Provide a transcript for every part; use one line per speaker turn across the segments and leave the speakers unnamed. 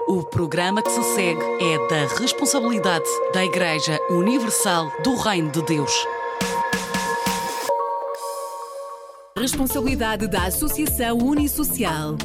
O programa que se segue é da responsabilidade da Igreja Universal do Reino de Deus. Responsabilidade da Associação Unissocial.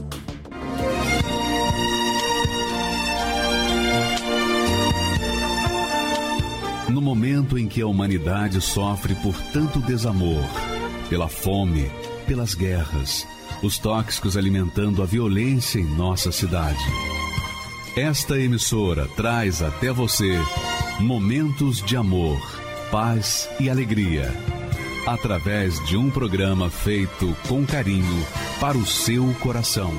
No momento em que a humanidade sofre por tanto desamor, pela fome, pelas guerras, os tóxicos alimentando a violência em nossa cidade, esta emissora traz até você momentos de amor, paz e alegria, através de um programa feito com carinho para o seu coração.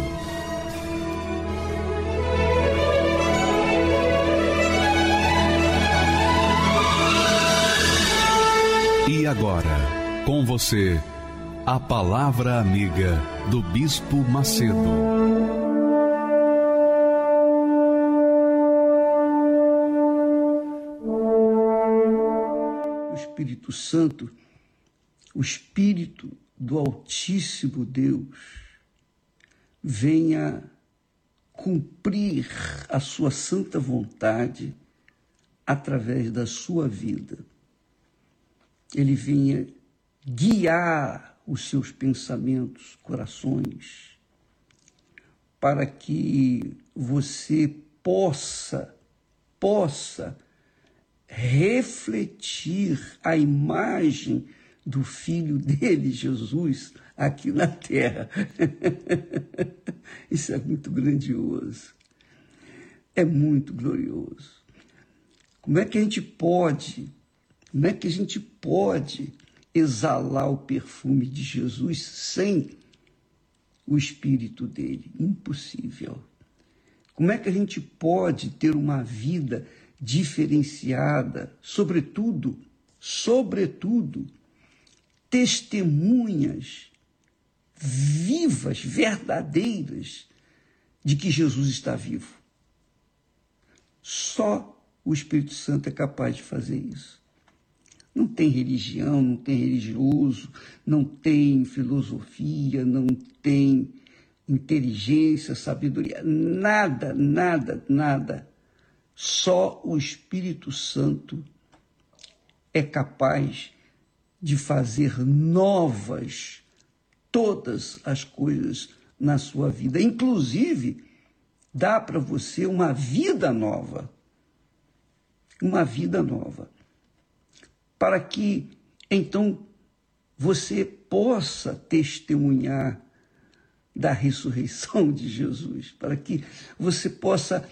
E agora, com você, a Palavra Amiga do Bispo Macedo.
Espírito Santo, o Espírito do Altíssimo Deus, venha cumprir a sua santa vontade através da sua vida. Ele venha guiar os seus pensamentos, corações, para que você possa refletir a imagem do Filho dele, Jesus, aqui na terra. Isso é muito grandioso. É muito glorioso. Como é que a gente pode exalar o perfume de Jesus sem o Espírito dele? Impossível. Como é que a gente pode ter uma vida diferenciada, sobretudo, testemunhas vivas, verdadeiras, de que Jesus está vivo? Só o Espírito Santo é capaz de fazer isso. Não tem religião, não tem religioso, não tem filosofia, não tem inteligência, sabedoria, nada. Só o Espírito Santo é capaz de fazer novas todas as coisas na sua vida. Inclusive, dá para você uma vida nova. Uma vida nova. Para que, então, você possa testemunhar da ressurreição de Jesus. Para que você possa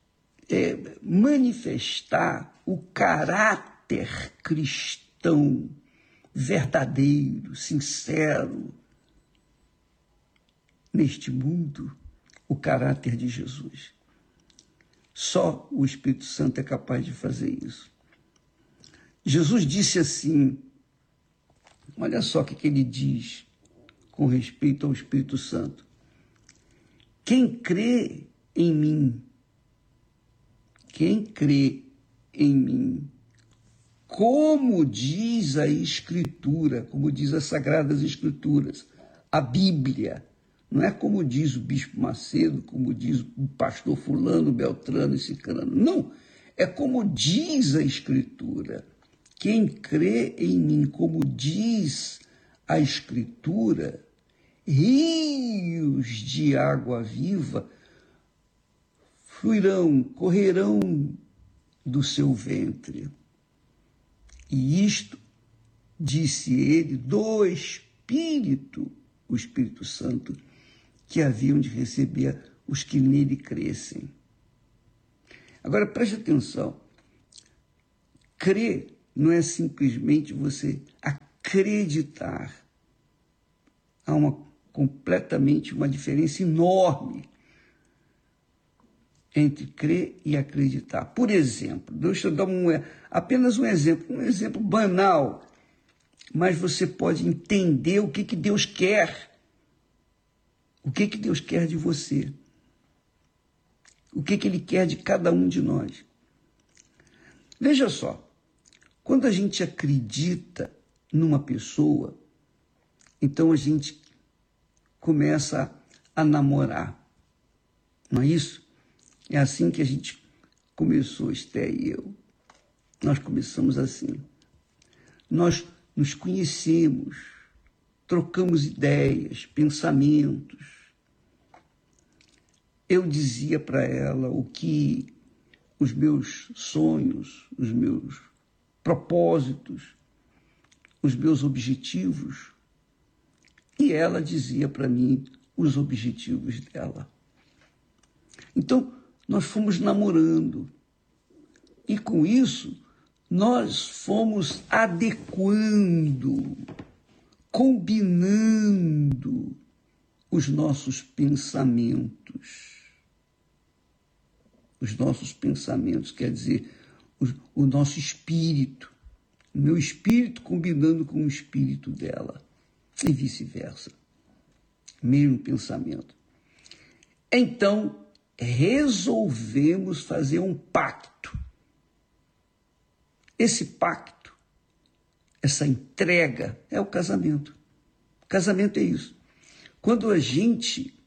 manifestar o caráter cristão verdadeiro, sincero, neste mundo, o caráter de Jesus. Só o Espírito Santo é capaz de fazer isso. Jesus disse assim, olha só o que ele diz com respeito ao Espírito Santo. Quem crê em mim, como diz a Escritura, como diz as Sagradas Escrituras, a Bíblia, não é como diz o Bispo Macedo, como diz o pastor fulano, beltrano e ciclano, não, é como diz a Escritura. Quem crê em mim, como diz a Escritura, rios de água viva fluirão, correrão do seu ventre. E isto, disse ele, do Espírito, o Espírito Santo, que haviam de receber os que nele crescem. Agora, preste atenção. Crer não é simplesmente você acreditar. Há completamente uma diferença enorme entre crer e acreditar. Por exemplo, deixa eu dar apenas um exemplo banal, mas você pode entender o que Deus quer. O que Deus quer de você. O que Ele quer de cada um de nós. Veja só, quando a gente acredita numa pessoa, então a gente começa a namorar, não é isso? É assim que a gente começou, Esther e eu. Nós começamos assim. Nós nos conhecemos, trocamos ideias, pensamentos. Eu dizia para ela o que os meus sonhos, os meus propósitos, os meus objetivos, e ela dizia para mim os objetivos dela. Então, nós fomos namorando, e com isso, nós fomos adequando, combinando os nossos pensamentos. Os nossos pensamentos, quer dizer, o nosso espírito, o meu espírito combinando com o espírito dela, e vice-versa. Mesmo pensamento. Então, resolvemos fazer um pacto. Esse pacto, essa entrega, é o casamento. O casamento é isso. Quando a gente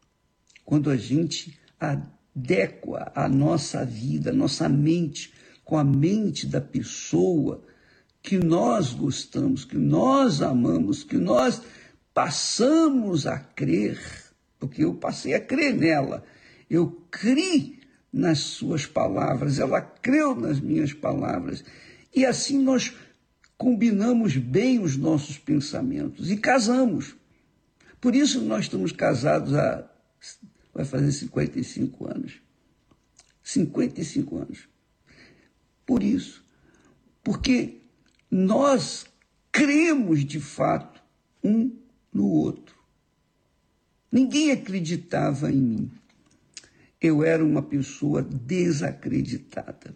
adequa a nossa vida, a nossa mente, com a mente da pessoa que nós gostamos, que nós amamos, que nós passamos a crer, porque eu passei a crer nela, eu criei nas suas palavras, ela creu nas minhas palavras, e assim nós combinamos bem os nossos pensamentos e casamos. Por isso nós estamos casados vai fazer 55 anos. 55 anos. Por isso. Porque nós cremos de fato um no outro. Ninguém acreditava em mim. Eu era uma pessoa desacreditada.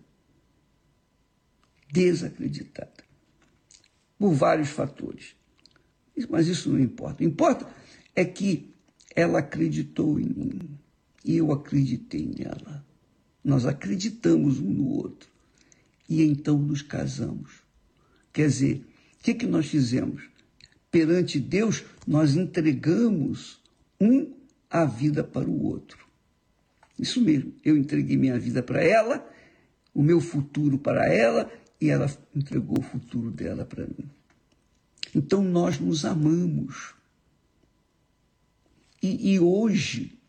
Desacreditada. Por vários fatores. Mas isso não importa. O que importa é que ela acreditou em mim e eu acreditei nela. Nós acreditamos um no outro e então nos casamos. Quer dizer, o que nós fizemos? Perante Deus, nós entregamos a vida para o outro. Isso mesmo, eu entreguei minha vida para ela, o meu futuro para ela, e ela entregou o futuro dela para mim. Então nós nos amamos. E hoje,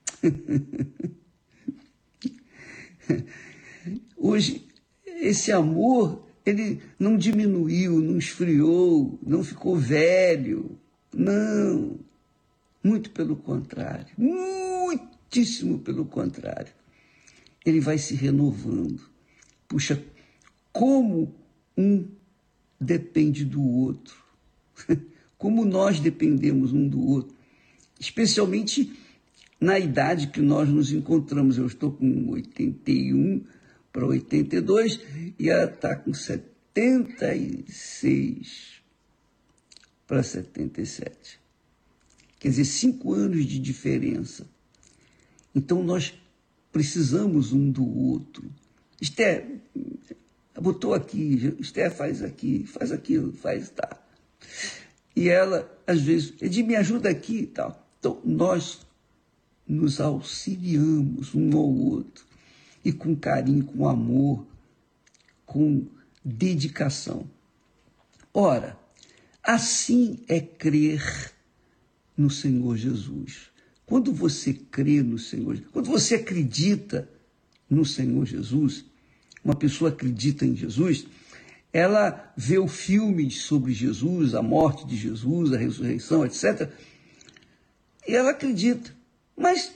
esse amor, ele não diminuiu, não esfriou, não ficou velho. Não, muito pelo contrário, muitíssimo pelo contrário. Ele vai se renovando. Puxa, como um depende do outro. Como nós dependemos um do outro. Especialmente na idade que nós nos encontramos. Eu estou com 81 para 82 e ela está com 76 para 77. Quer dizer, 5 anos de diferença. Então nós precisamos um do outro. Esther, botou aqui, Esther faz aqui, faz aquilo, faz tá. E ela, às vezes, Edir, me ajuda aqui e tal. Então, nós nos auxiliamos um ao outro. E com carinho, com amor, com dedicação. Ora, assim é crer no Senhor Jesus. Quando você crê no Senhor, quando você acredita no Senhor Jesus, uma pessoa acredita em Jesus, ela vê o filme sobre Jesus, a morte de Jesus, a ressurreição, etc., e ela acredita. Mas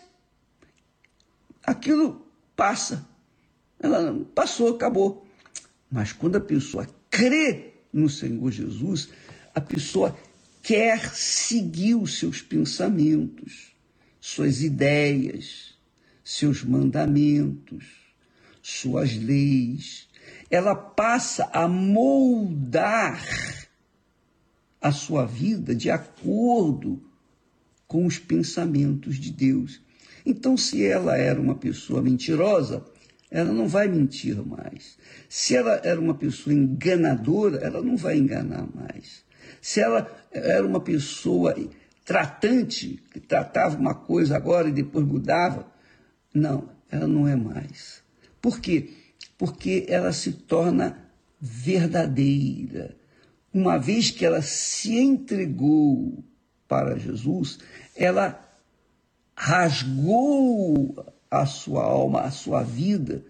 aquilo passa. Ela passou, acabou. Mas quando a pessoa crê no Senhor Jesus, a pessoa quer seguir os seus pensamentos, suas ideias, seus mandamentos, suas leis. Ela passa a moldar a sua vida de acordo com os pensamentos de Deus. Então, se ela era uma pessoa mentirosa, ela não vai mentir mais. Se ela era uma pessoa enganadora, ela não vai enganar mais. Se ela era uma pessoa tratante, que tratava uma coisa agora e depois mudava, não, ela não é mais. Por quê? Porque ela se torna verdadeira. Uma vez que ela se entregou para Jesus, ela rasgou a sua alma, a sua vida,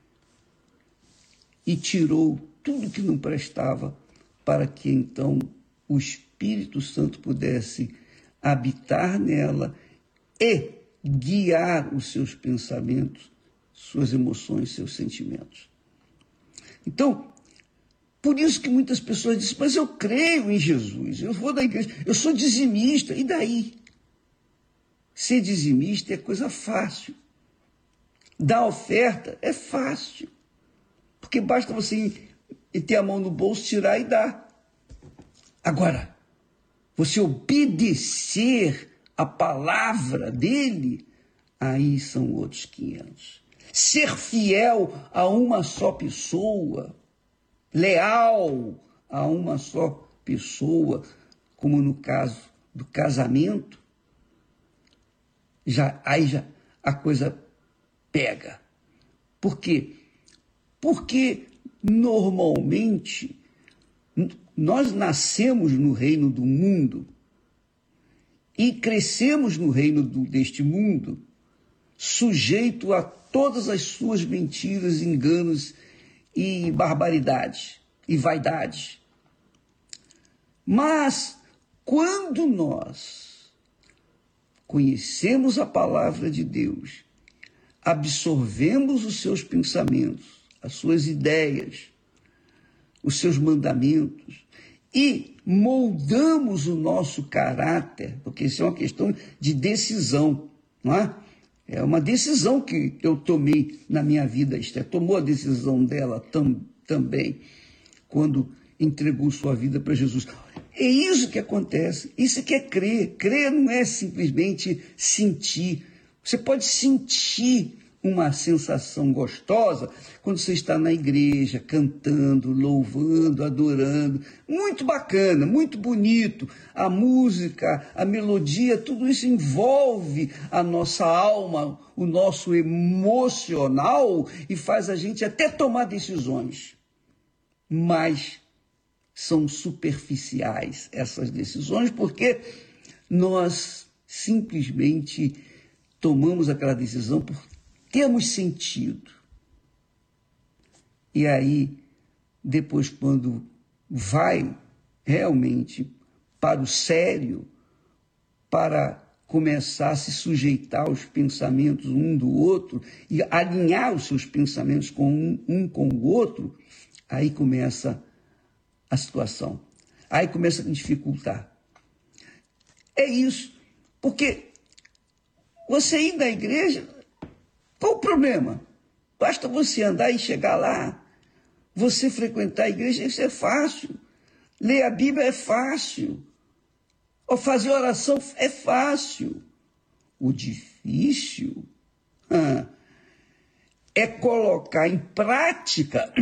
e tirou tudo que não prestava, para que então o Espírito Santo pudesse habitar nela e guiar os seus pensamentos, suas emoções, seus sentimentos. Então, por isso que muitas pessoas dizem, mas eu creio em Jesus, eu vou da igreja, eu sou dizimista, e daí? Ser dizimista é coisa fácil. Dar oferta é fácil. Porque basta você ter a mão no bolso, tirar e dar. Agora, você obedecer a palavra dele, aí são outros 500. Ser fiel a uma só pessoa, leal a uma só pessoa, como no caso do casamento, aí já a coisa pega. Por quê? Porque normalmente nós nascemos no reino do mundo e crescemos no reino deste mundo, sujeito a todas as suas mentiras, enganos e barbaridades e vaidades. Mas quando nós conhecemos a palavra de Deus, absorvemos os seus pensamentos, as suas ideias, os seus mandamentos e moldamos o nosso caráter, porque isso é uma questão de decisão, não é? É uma decisão que eu tomei na minha vida. Esther tomou a decisão dela também, quando entregou sua vida para Jesus. É isso que acontece, isso que é crer. Crer não é simplesmente sentir. Você pode sentir uma sensação gostosa quando você está na igreja, cantando, louvando, adorando. Muito bacana, muito bonito. A música, a melodia, tudo isso envolve a nossa alma, o nosso emocional e faz a gente até tomar decisões. Mas são superficiais essas decisões, porque nós simplesmente tomamos aquela decisão por termos sentido. E aí, depois, quando vai realmente para o sério, para começar a se sujeitar aos pensamentos um do outro e alinhar os seus pensamentos com um com o outro, aí começa a situação. Aí começa a dificultar. É isso. Porque você ir na igreja, qual o problema? Basta você andar e chegar lá. Você frequentar a igreja, isso é fácil. Ler a Bíblia é fácil. Ou fazer oração é fácil. O difícil é colocar em prática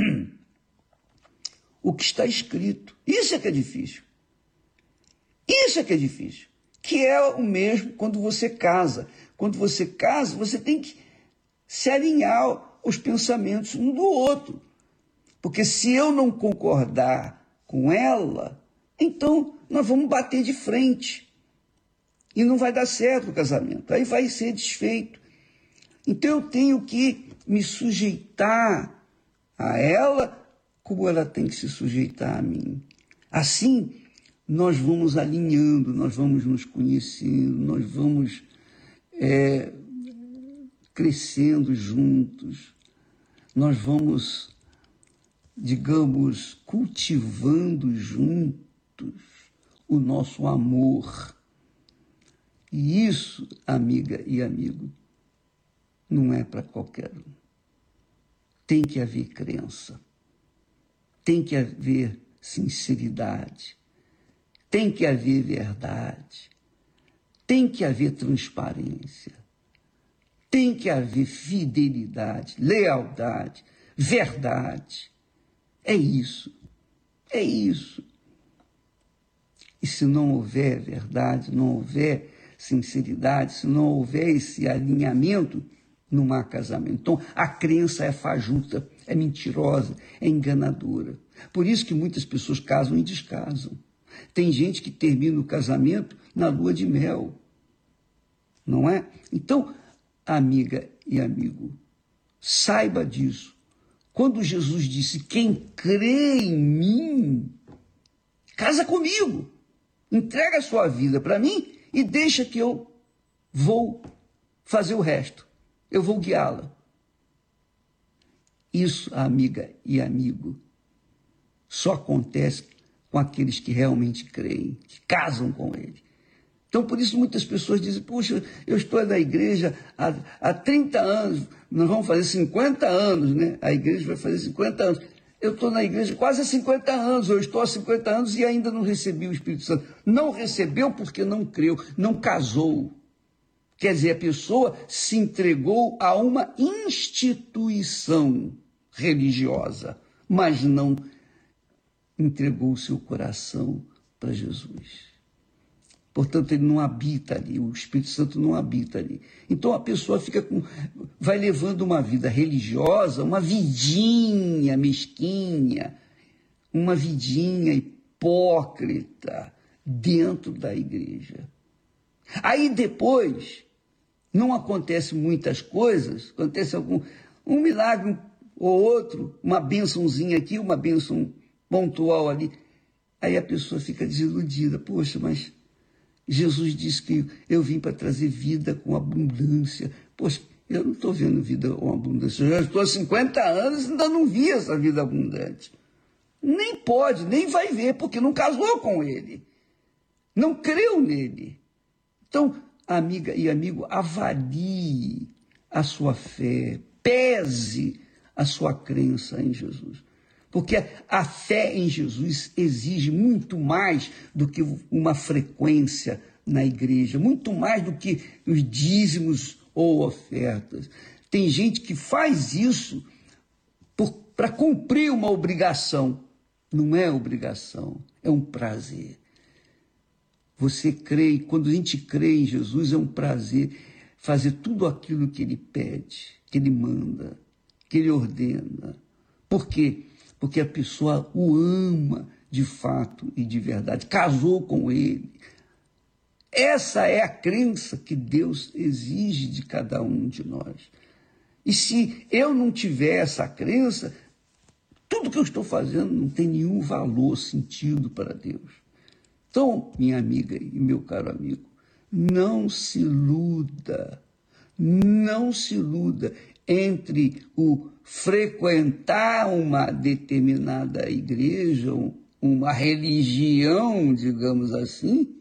o que está escrito. Isso é que é difícil. Isso é que é difícil. Que é o mesmo quando você casa. Quando você casa, você tem que se alinhar os pensamentos um do outro. Porque se eu não concordar com ela, então nós vamos bater de frente. E não vai dar certo o casamento. Aí vai ser desfeito. Então eu tenho que me sujeitar a ela como ela tem que se sujeitar a mim. Assim, nós vamos alinhando, nós vamos nos conhecendo, nós vamos crescendo juntos, nós vamos, digamos, cultivando juntos o nosso amor. E isso, amiga e amigo, não é para qualquer um. Tem que haver crença, tem que haver sinceridade, tem que haver verdade, tem que haver transparência, tem que haver fidelidade, lealdade, verdade. É isso, é isso. E se não houver verdade, não houver sinceridade, se não houver esse alinhamento, não há casamento. Então, a crença é fajuta, é mentirosa, é enganadora. Por isso que muitas pessoas casam e descasam. Tem gente que termina o casamento na lua de mel, não é? Então, amiga e amigo, saiba disso. Quando Jesus disse, quem crê em mim, casa comigo, entrega a sua vida para mim e deixa que eu vou fazer o resto. Eu vou guiá-la. Isso, amiga e amigo, só acontece com aqueles que realmente creem, que casam com ele. Então, por isso, muitas pessoas dizem, puxa, eu estou na igreja há 30 anos, nós vamos fazer 50 anos, né? A igreja vai fazer 50 anos. Eu estou na igreja quase há 50 anos, eu estou há 50 anos e ainda não recebi o Espírito Santo. Não recebeu porque não creu, não casou. Quer dizer, a pessoa se entregou a uma instituição religiosa, mas não entregou o seu coração para Jesus. Portanto, ele não habita ali, o Espírito Santo não habita ali. Então, a pessoa vai levando uma vida religiosa, uma vidinha mesquinha, uma vidinha hipócrita dentro da igreja. Aí, depois, não acontece muitas coisas, acontece um milagre ou outro, uma bênçãozinha aqui, uma bênção pontual ali. Aí a pessoa fica desiludida. Poxa, mas Jesus disse que eu vim para trazer vida com abundância. Poxa, eu não estou vendo vida com abundância. Eu já estou há 50 anos e ainda não vi essa vida abundante. Nem pode, nem vai ver, porque não casou com ele. Não creu nele. Então, amiga e amigo, avalie a sua fé, pese a sua crença em Jesus. Porque a fé em Jesus exige muito mais do que uma frequência na igreja, muito mais do que os dízimos ou ofertas. Tem gente que faz isso para cumprir uma obrigação. Não é obrigação, é um prazer. Você crê, e quando a gente crê em Jesus, é um prazer fazer tudo aquilo que ele pede, que ele manda, que ele ordena. Por quê? Porque a pessoa o ama de fato e de verdade, casou com ele. Essa é a crença que Deus exige de cada um de nós. E se eu não tiver essa crença, tudo que eu estou fazendo não tem nenhum valor, sentido para Deus. Então, minha amiga e meu caro amigo, não se iluda entre o frequentar uma determinada igreja, uma religião, digamos assim,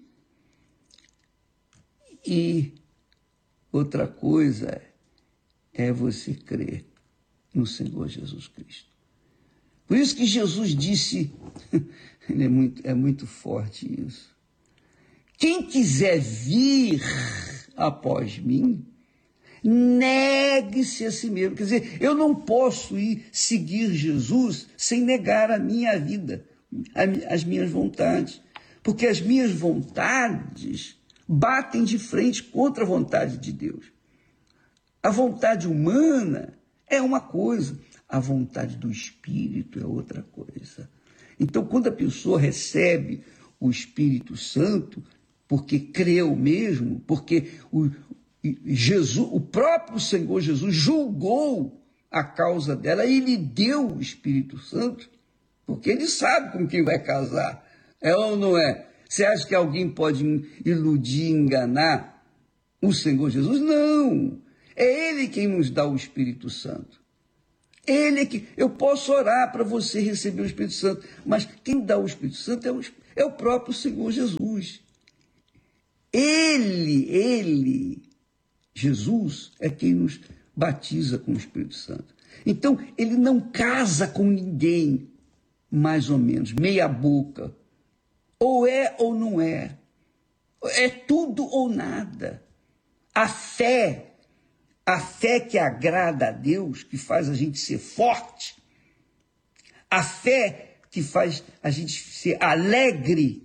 e outra coisa é você crer no Senhor Jesus Cristo. Por isso que Jesus disse, é muito forte isso, quem quiser vir após mim, negue-se a si mesmo. Quer dizer, eu não posso seguir Jesus sem negar a minha vida, as minhas vontades. Porque as minhas vontades batem de frente contra a vontade de Deus. A vontade humana é uma coisa, a vontade do Espírito é outra coisa. Então, quando a pessoa recebe o Espírito Santo, porque creu mesmo, porque Jesus, o próprio Senhor Jesus julgou a causa dela e lhe deu o Espírito Santo, porque ele sabe com quem vai casar. É ou não é? Você acha que alguém pode iludir, enganar o Senhor Jesus? Não! É Ele quem nos dá o Espírito Santo. Ele é que... Eu posso orar para você receber o Espírito Santo, mas quem dá o Espírito Santo é o próprio Senhor Jesus. Jesus é quem nos batiza com o Espírito Santo. Então, ele não casa com ninguém, mais ou menos, meia boca. Ou é ou não é. É tudo ou nada. A fé que agrada a Deus, que faz a gente ser forte, a fé que faz a gente ser alegre,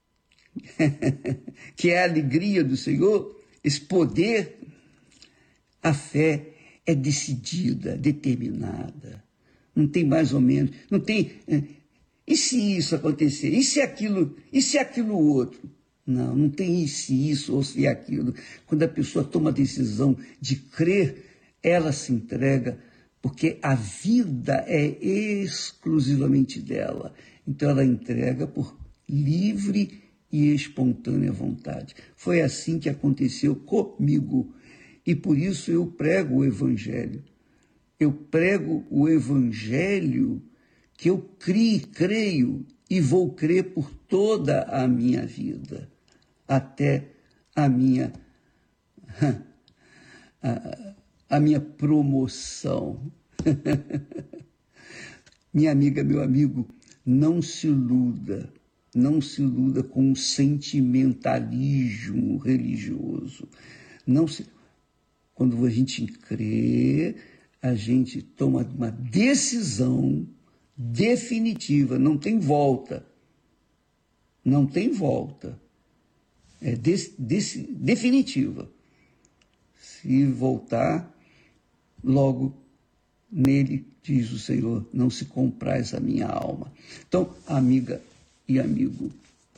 que é a alegria do Senhor, esse poder, A fé é decidida, determinada. Não tem mais ou menos, não tem... E se isso acontecer? E se aquilo outro? Não, não tem se isso ou se aquilo. Quando a pessoa toma a decisão de crer, ela se entrega, porque a vida é exclusivamente dela. Então ela entrega por livre e espontânea vontade. Foi assim que aconteceu comigo. E por isso eu prego o Evangelho. Eu prego o Evangelho que eu creio e vou crer por toda a minha vida, até a minha promoção. Minha amiga, meu amigo, não se iluda com o sentimentalismo religioso. Quando a gente crê, a gente toma uma decisão definitiva, não tem volta. Não tem volta. É definitiva. Se voltar, logo nele, diz o Senhor, não se compraz a minha alma. Então, amiga e amigo,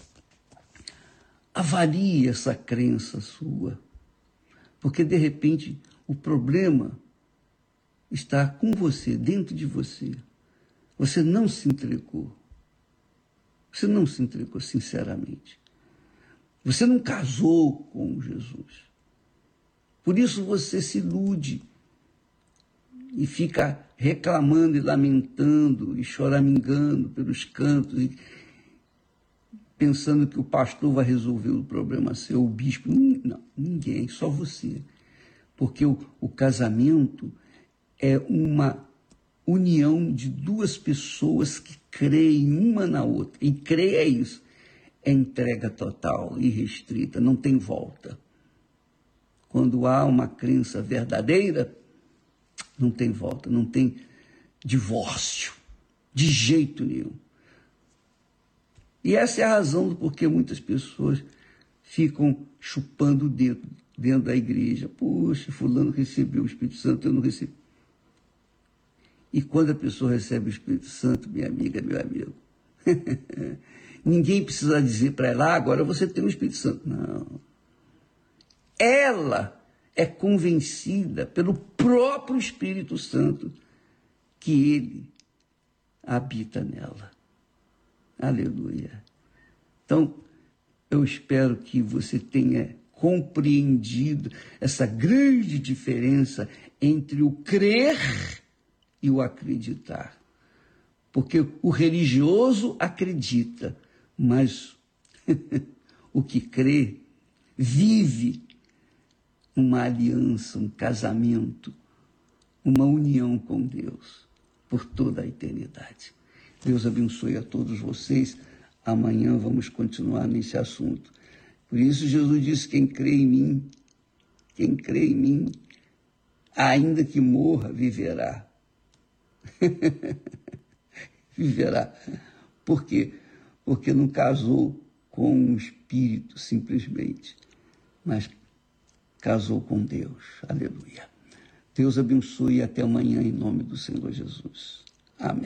avalie essa crença sua, porque de repente o problema está com você, dentro de você. Você não se entregou. Você não se entregou sinceramente. Você não casou com Jesus. Por isso você se ilude e fica reclamando e lamentando e choramingando pelos cantos e pensando que o pastor vai resolver o problema seu, o bispo. Não, ninguém, só você. Porque o casamento é uma união de duas pessoas que creem uma na outra. E crer é isso. É entrega total, irrestrita, não tem volta. Quando há uma crença verdadeira, não tem volta, não tem divórcio, de jeito nenhum. E essa é a razão do porquê muitas pessoas ficam chupando o dedo dentro da igreja. Poxa, fulano recebeu o Espírito Santo, eu não recebi. E quando a pessoa recebe o Espírito Santo, minha amiga, meu amigo, ninguém precisa dizer para ela, agora você tem o Espírito Santo. Não. Ela é convencida pelo próprio Espírito Santo que ele habita nela. Aleluia. Então, eu espero que você tenha compreendido essa grande diferença entre o crer e o acreditar. Porque o religioso acredita, mas o que crê vive uma aliança, um casamento, uma união com Deus por toda a eternidade. Deus abençoe a todos vocês. Amanhã vamos continuar nesse assunto. Por isso Jesus disse, quem crê em mim, ainda que morra, viverá. Viverá. Por quê? Porque não casou com um espírito simplesmente, mas casou com Deus. Aleluia. Deus abençoe e até amanhã em nome do Senhor Jesus.